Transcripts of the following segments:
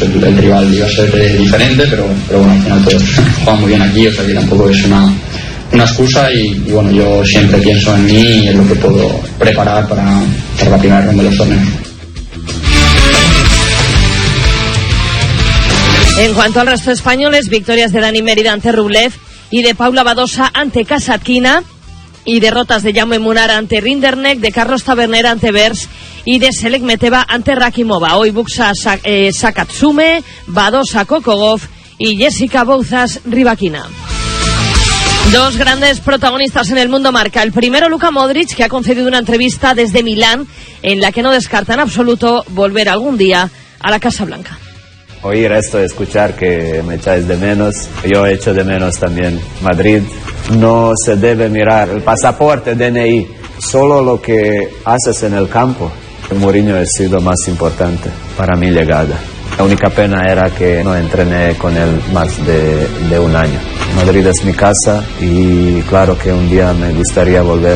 el rival iba a ser diferente, pero bueno, al final todos juegan muy bien aquí, o sea que tampoco es una excusa y bueno, yo siempre pienso en mí y en lo que puedo preparar para la primera ronda de los torneos. En cuanto al resto de españoles, victorias de Dani Mérida ante Rublev y de Paula Badosa ante Kasatkina, y derrotas de Jaume Munar ante Rinderknecht, de Carlos Taberner ante Bers y de Selek Meteva ante Rakimova. Hoy Buxa Sakatsume, Badosa Kokogov y Jessica Bouzas Rybakina. Dos grandes protagonistas en el mundo marca. El primero, Luka Modric, que ha concedido una entrevista desde Milán en la que no descarta en absoluto volver algún día a la Casa Blanca. Oír esto, escuchar que me echáis de menos, yo echo de menos también Madrid. No se debe mirar el pasaporte, DNI, solo lo que haces en el campo. Mourinho ha sido más importante para mi llegada. La única pena era que no entrené con él más de un año. Madrid es mi casa y claro que un día me gustaría volver.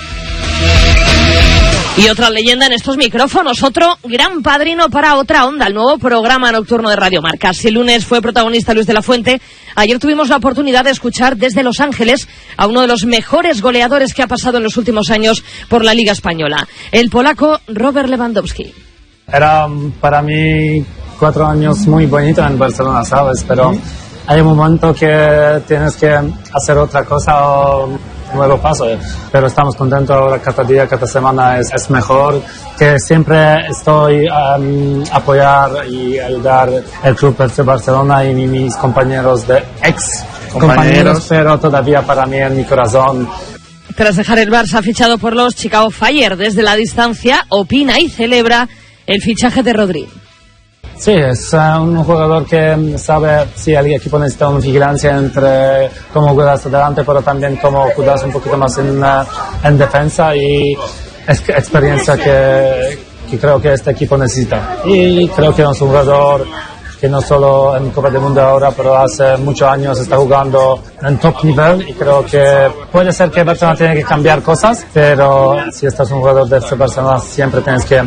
Y otra leyenda en estos micrófonos, otro gran padrino para Otra Onda, el nuevo programa nocturno de Radio Marca. Si el lunes fue protagonista Luis de la Fuente, ayer tuvimos la oportunidad de escuchar desde Los Ángeles a uno de los mejores goleadores que ha pasado en los últimos años por la Liga Española, el polaco Robert Lewandowski. Era para mí 4 años muy bonitos en Barcelona, ¿sabes? Pero hay un momento que tienes que hacer otra cosa o nuevo paso, pero estamos contentos ahora, cada día, cada semana es mejor, que siempre estoy apoyar y ayudar el Club FC Barcelona y mis compañeros de compañeros, pero todavía para mí en mi corazón. Tras dejar el Barça, ha fichado por los Chicago Fire. Desde la distancia opina y celebra el fichaje de Rodri. Sí, es un jugador que sabe si el equipo necesita una vigilancia entre cómo cuidarse delante, pero también cómo cuidarse un poquito más en defensa, y es experiencia que creo que este equipo necesita. Y creo que es un jugador que no solo en Copa del Mundo ahora, pero hace muchos años está jugando en top nivel, y creo que puede ser que Barcelona tiene que cambiar cosas, pero si estás un jugador de Barcelona siempre tienes que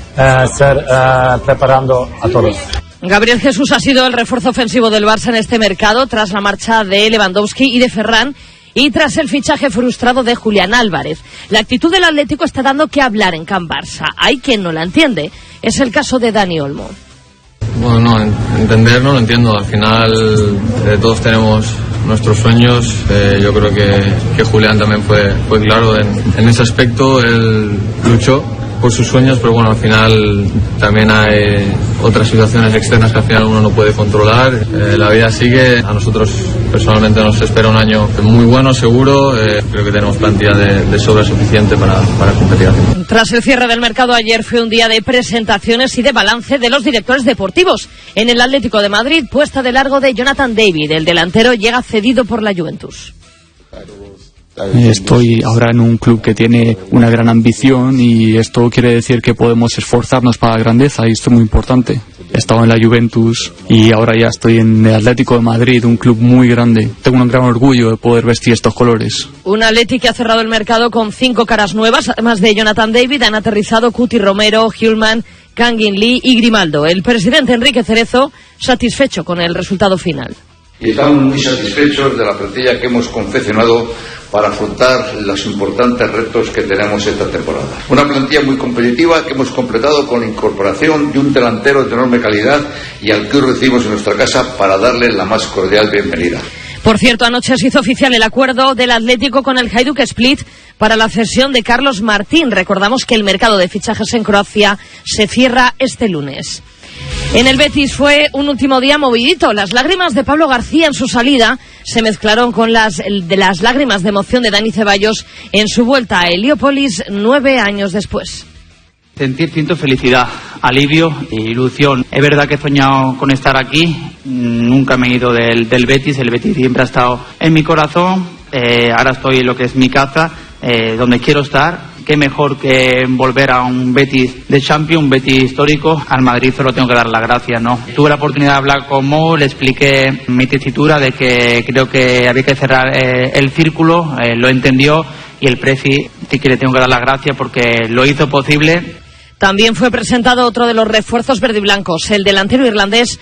preparando a todos. Gabriel Jesús ha sido el refuerzo ofensivo del Barça en este mercado tras la marcha de Lewandowski y de Ferran y tras el fichaje frustrado de Julián Álvarez. La actitud del Atlético está dando que hablar en Can Barça. Hay quien no la entiende. Es el caso de Dani Olmo. Bueno, no, entender no lo entiendo. Al final todos tenemos nuestros sueños. Yo creo que Julián también fue claro en ese aspecto. Él luchó por sus sueños, pero bueno, al final también hay otras situaciones externas que al final uno no puede controlar. La vida sigue. A nosotros personalmente nos espera un año muy bueno, seguro. Creo que tenemos plantilla de sobra suficiente para competir. Tras el cierre del mercado ayer fue un día de presentaciones y de balance de los directores deportivos. En el Atlético de Madrid, puesta de largo de Jonathan David. El delantero llega cedido por la Juventus. Estoy ahora en un club que tiene una gran ambición y esto quiere decir que podemos esforzarnos para la grandeza, y esto es muy importante. He estado en la Juventus y ahora ya estoy en el Atlético de Madrid, un club muy grande. Tengo un gran orgullo de poder vestir estos colores. Un Atleti que ha cerrado el mercado con 5 caras nuevas. Además de Jonathan David, han aterrizado Cuti Romero, Hjulman, Kangin Lee y Grimaldo. El presidente Enrique Cerezo satisfecho con el resultado final. Y estamos muy satisfechos de la plantilla que hemos confeccionado para afrontar los importantes retos que tenemos esta temporada. Una plantilla muy competitiva que hemos completado con la incorporación de un delantero de enorme calidad y al que hoy recibimos en nuestra casa para darle la más cordial bienvenida. Por cierto, anoche se hizo oficial el acuerdo del Atlético con el Hajduk Split para la cesión de Carlos Martín. Recordamos que el mercado de fichajes en Croacia se cierra este lunes. En el Betis fue un último día movidito. Las lágrimas de Pablo García en su salida se mezclaron con las lágrimas de emoción de Dani Ceballos en su vuelta a Heliópolis 9 años después. Siento felicidad, alivio e ilusión. Es verdad que he soñado con estar aquí. Nunca me he ido del Betis. El Betis siempre ha estado en mi corazón. Ahora estoy en lo que es mi casa, donde quiero estar. Qué mejor que volver a un Betis de Champions, un Betis histórico. Al Madrid solo tengo que dar las gracias, ¿no? Tuve la oportunidad de hablar con Mo, le expliqué mi tesitura de que creo que había que cerrar el círculo, lo entendió, y el Presi sí que le tengo que dar las gracias porque lo hizo posible. También fue presentado otro de los refuerzos verdiblancos, el delantero irlandés